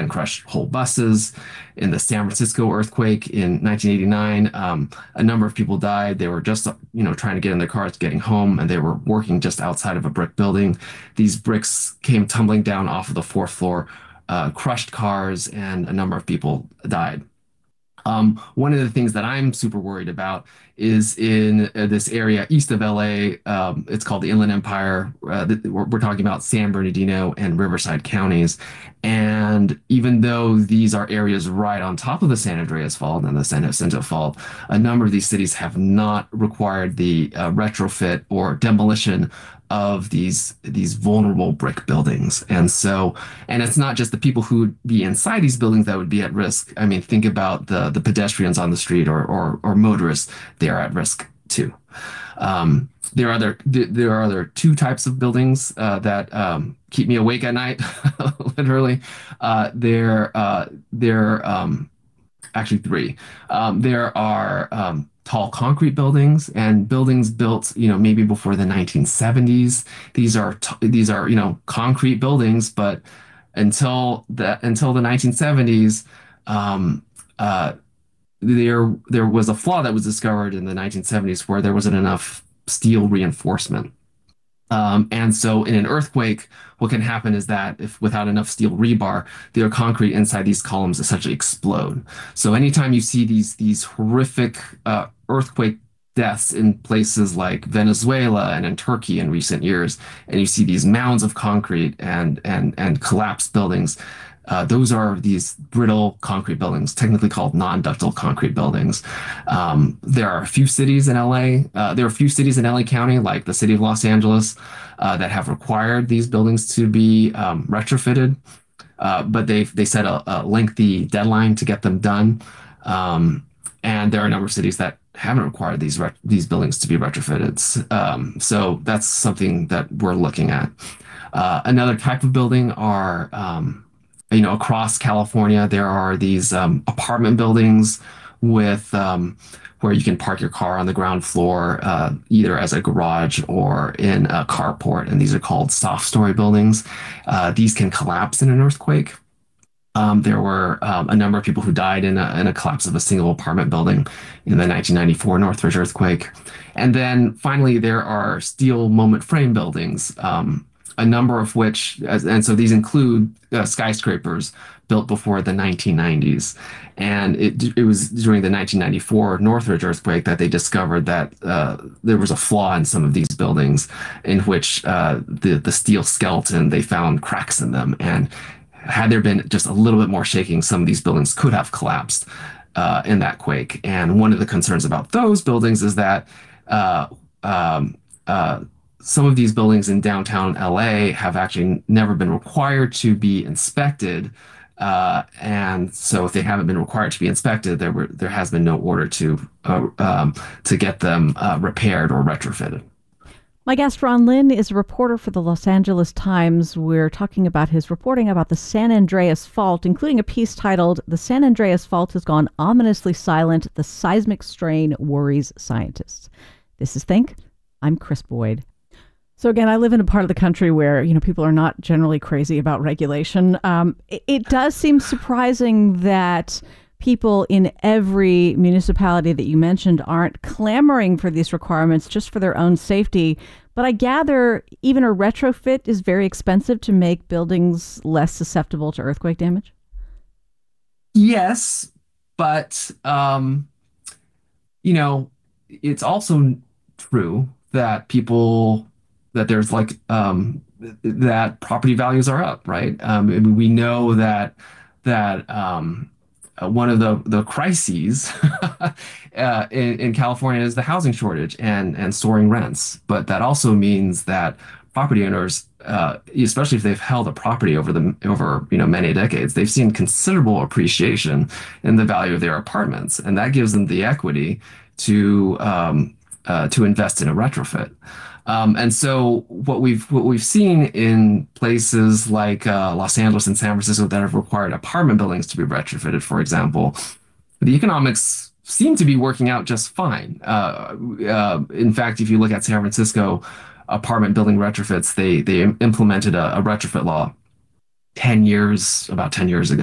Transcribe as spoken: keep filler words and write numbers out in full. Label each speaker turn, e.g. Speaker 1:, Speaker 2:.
Speaker 1: can crush whole buses. In the San Francisco earthquake in nineteen eighty-nine, um, a number of people died. They were just, you know, trying to get in their cars, getting home, and they were working just outside of a brick building. These bricks came tumbling down off of the fourth floor, uh, crushed cars, and a number of people died. Um, one of the things that I'm super worried about is in uh, this area east of L A. Um, it's called the Inland Empire. Uh, th- we're, we're talking about San Bernardino and Riverside counties. And even though these are areas right on top of the San Andreas Fault and the San Jacinto Fault, a number of these cities have not required the uh, retrofit or demolition of these these vulnerable brick buildings. And so, and it's not just the people who would be inside these buildings that would be at risk. I mean, think about the the pedestrians on the street or or, or motorists. They are at risk too. Um, there are other there are other two types of buildings uh, that um, keep me awake at night, literally. Uh, they're uh, they're um, actually three. Um, there are um, tall concrete buildings and buildings built, you know, maybe before the nineteen seventies. These are t- these are, you know, concrete buildings, but until the until the nineteen seventies, um, uh, there there was a flaw that was discovered in the nineteen seventies where there wasn't enough steel reinforcement. Um, and so in an earthquake, what can happen is that if without enough steel rebar, the concrete inside these columns essentially explode. So anytime you see these these horrific uh, earthquake deaths in places like Venezuela and in Turkey in recent years, and you see these mounds of concrete and and and collapsed buildings, uh, those are these brittle concrete buildings, technically called non-ductile concrete buildings. Um, there are a few cities in L A. Uh, there are a few cities in L A County, like the city of Los Angeles, uh, that have required these buildings to be um, retrofitted, uh, but they they set a, a lengthy deadline to get them done. Um, and there are a number of cities that haven't required these ret- these buildings to be retrofitted. Um, so that's something that we're looking at. Uh, another type of building are um, you know, across California, there are these um, apartment buildings with um, where you can park your car on the ground floor, uh, either as a garage or in a carport, and these are called soft story buildings. Uh, these can collapse in an earthquake. Um, there were um, a number of people who died in a, in a collapse of a single apartment building in the nineteen ninety-four Northridge earthquake. And then finally, there are steel moment frame buildings, um, a number of which, as, and so these include uh, skyscrapers built before the nineteen nineties. And it, it was during the nineteen ninety-four Northridge earthquake that they discovered that uh, there was a flaw in some of these buildings in which uh, the, the steel skeleton, they found cracks in them. And had there been just a little bit more shaking, some of these buildings could have collapsed uh, in that quake. And one of the concerns about those buildings is that uh, um, uh, some of these buildings in downtown L A have actually never been required to be inspected. Uh, and so if they haven't been required to be inspected, there were there has been no order to uh, um, to get them uh, repaired or retrofitted.
Speaker 2: My guest, Ron Lin, is a reporter for the Los Angeles Times. We're talking about his reporting about the San Andreas Fault, including a piece titled, "The San Andreas Fault Has Gone Ominously Silent. The Seismic Strain Worries Scientists." This is Think. I'm Chris Boyd. So again, I live in a part of the country where, you know, people are not generally crazy about regulation. Um, it, it does seem surprising that people in every municipality that you mentioned aren't clamoring for these requirements just for their own safety. But I gather even a retrofit is very expensive to make buildings less susceptible to earthquake damage.
Speaker 1: Yes, but um, you know, it's also true that people that there's like um, that property values are up, right? Um, I mean, we know that that um, uh, one of the the crises uh, in, in California is the housing shortage and and soaring rents. But that also means that property owners, uh, especially if they've held a property over the over you know many decades, they've seen considerable appreciation in the value of their apartments, and that gives them the equity to um, uh, to invest in a retrofit. Um, and so what we've what we've seen in places like uh, Los Angeles and San Francisco that have required apartment buildings to be retrofitted, for example, the economics seem to be working out just fine. Uh, uh, in fact, if you look at San Francisco apartment building retrofits, they they implemented a, a retrofit law ten years, about ten years ago.